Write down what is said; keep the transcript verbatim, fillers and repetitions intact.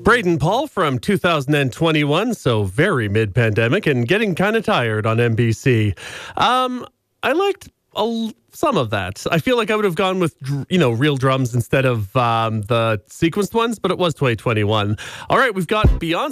Braden Paul from two thousand twenty-one, so very mid-pandemic and getting kind of tired on N B C. Um, I liked a, some of that. I feel like I would have gone with, you know, real drums instead of um, the sequenced ones, but it was twenty twenty-one. All right, we've got Beyonce.